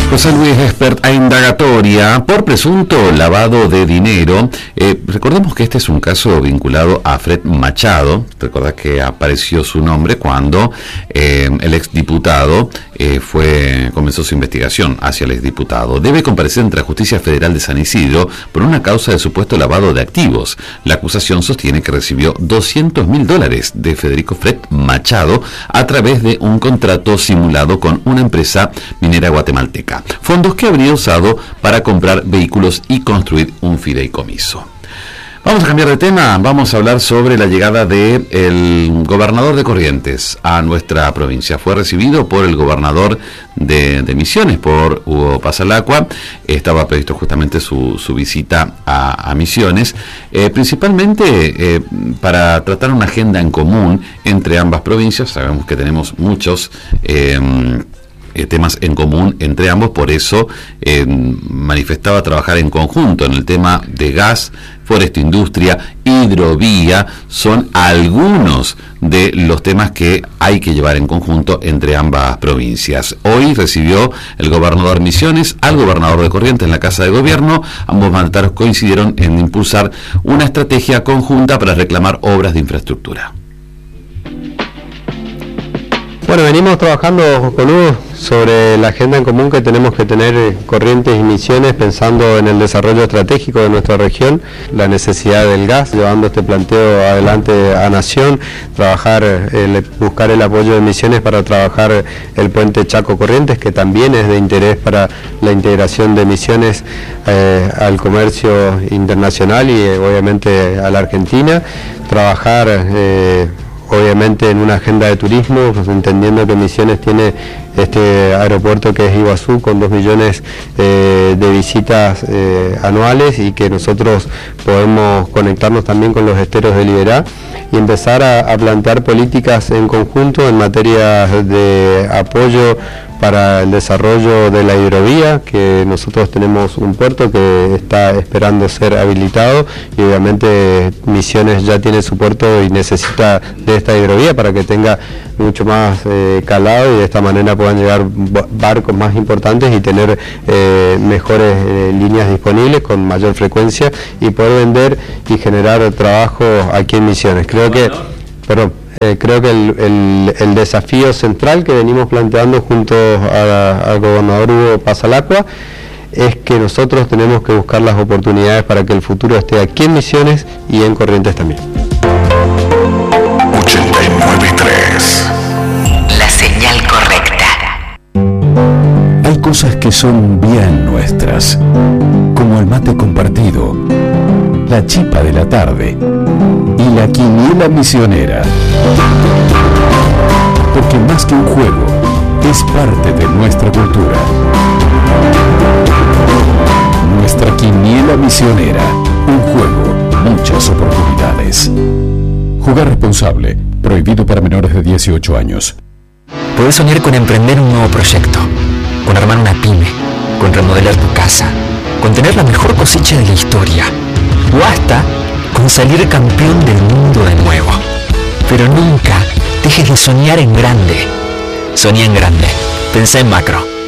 José Luis Espert a indagatoria por presunto lavado de dinero. Recordemos que este es un caso vinculado a Fred Machado. Recordad que apareció su nombre cuando el exdiputado comenzó su investigación hacia el exdiputado. Debe comparecer ante la Justicia Federal de San Isidro por una causa de supuesto lavado de activos. La acusación sostiene que recibió $200.000 de Federico Fred Machado a través de un contrato simulado con una empresa minera guatemalteca. Fondos que habría usado para comprar vehículos y construir un fideicomiso. Vamos a cambiar de tema, vamos a hablar sobre la llegada del gobernador de Corrientes a nuestra provincia. Fue recibido por el gobernador de Misiones, por Hugo Pasalacqua. Estaba previsto justamente su visita a Misiones, principalmente para tratar una agenda en común entre ambas provincias. Sabemos que tenemos muchos temas en común entre ambos, por eso manifestaba trabajar en conjunto en el tema de gas, forestoindustria, hidrovía. Son algunos de los temas que hay que llevar en conjunto entre ambas provincias. Hoy recibió el gobernador Misiones al gobernador de Corrientes en la Casa de Gobierno. Ambos mandatarios coincidieron en impulsar una estrategia conjunta para reclamar obras de infraestructura. Bueno, venimos trabajando con Hugo sobre la agenda en común que tenemos que tener Corrientes y Misiones, pensando en el desarrollo estratégico de nuestra región, la necesidad del gas, llevando este planteo adelante a Nación, buscar el apoyo de Misiones para trabajar el puente Chaco-Corrientes, que también es de interés para la integración de Misiones al comercio internacional y obviamente a la Argentina, trabajar obviamente en una agenda de turismo, pues entendiendo que Misiones tiene este aeropuerto que es Iguazú con 2 millones de visitas anuales, y que nosotros podemos conectarnos también con los esteros de Liberá y empezar a plantear políticas en conjunto en materia de apoyo para el desarrollo de la hidrovía, que nosotros tenemos un puerto que está esperando ser habilitado y obviamente Misiones ya tiene su puerto y necesita de esta hidrovía para que tenga mucho más calado y de esta manera puedan llegar barcos más importantes y tener mejores líneas disponibles con mayor frecuencia y poder vender y generar trabajo aquí en Misiones. Creo que el desafío central que venimos planteando junto al gobernador Hugo Pasalacqua es que nosotros tenemos que buscar las oportunidades para que el futuro esté aquí en Misiones y en Corrientes también. 89.3 La señal correcta. Hay cosas que son bien nuestras, como el mate compartido, la chipa de la tarde y la quiniela misionera. Porque más que un juego, es parte de nuestra cultura. Nuestra quiniela misionera, un juego, muchas oportunidades. Jugar responsable, prohibido para menores de 18 años. Puedes soñar con emprender un nuevo proyecto, con armar una pyme, con remodelar tu casa, con tener la mejor cosecha de la historia, o hasta con salir campeón del mundo de nuevo. Pero nunca dejes de soñar en grande. Soñá en grande. Pensá en macro.